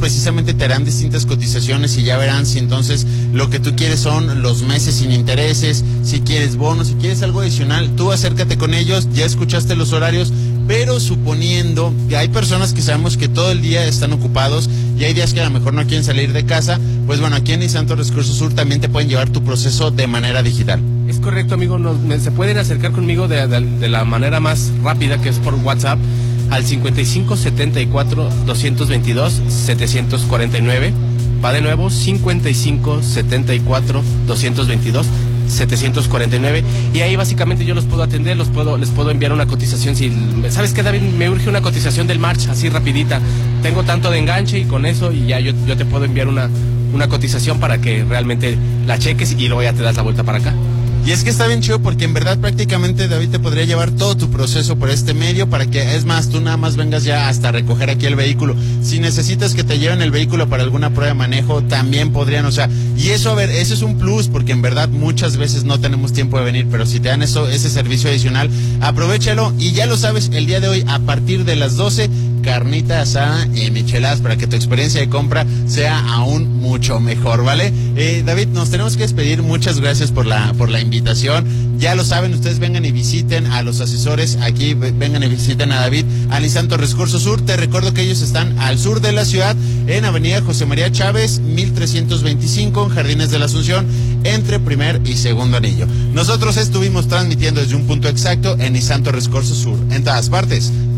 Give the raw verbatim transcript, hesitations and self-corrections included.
precisamente te harán distintas cotizaciones y ya verán si entonces lo que tú quieres son los meses sin intereses, si quieres bonos, si quieres algo adicional, tú acércate con ellos, ya escuchaste los horarios, pero suponiendo que hay personas que sabemos que todo el día están ocupados y hay días que a lo mejor no quieren salir de casa, pues bueno, aquí en Nissan Torres Curso Sur también te pueden llevar tu proceso de manera digital. Es correcto, amigo, nos, me, se pueden acercar conmigo de, de, de la manera más rápida, que es por WhatsApp, al cincuenta y cinco setenta y cuatro doscientos veintidós setecientos cuarenta y nueve. Va de nuevo, cincuenta y cinco setenta y cuatro doscientos veintidós setecientos cuarenta y nueve, y ahí básicamente yo los puedo atender, los puedo, les puedo enviar una cotización. Si, ¿sabes qué, David? Me urge una cotización del March, así rapidita. Tengo tanto de enganche y con eso y ya yo, yo te puedo enviar una, una cotización para que realmente la cheques y luego ya te das la vuelta para acá. Y es que está bien chido porque en verdad prácticamente David te podría llevar todo tu proceso por este medio para que, es más, tú nada más vengas ya hasta recoger aquí el vehículo. Si necesitas que te lleven el vehículo para alguna prueba de manejo, también podrían, o sea, y eso, a ver, eso es un plus porque en verdad muchas veces no tenemos tiempo de venir, pero si te dan eso, ese servicio adicional, aprovéchalo y ya lo sabes, el día de hoy a partir de las doce, carnita asada y micheladas para que tu experiencia de compra sea aún mucho mejor, ¿vale? Eh, David, nos tenemos que despedir, muchas gracias por la, por la invitación. Ya lo saben, ustedes vengan y visiten a los asesores, aquí vengan y visiten a David, a Nissan Torres Curso Sur. Te recuerdo que ellos están al sur de la ciudad, en Avenida José María Chávez, mil trescientos veinticinco, en Jardines de la Asunción, entre primer y segundo anillo. Nosotros estuvimos transmitiendo desde un punto exacto en Nissan Torres Curso Sur, en todas partes.